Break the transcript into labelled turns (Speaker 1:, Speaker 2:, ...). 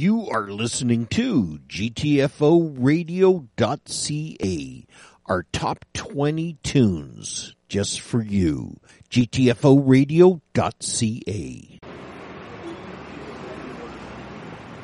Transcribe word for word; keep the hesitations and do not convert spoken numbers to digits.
Speaker 1: You are listening to G T F O radio dot C A, our top twenty tunes just for you. G T F O radio dot C A.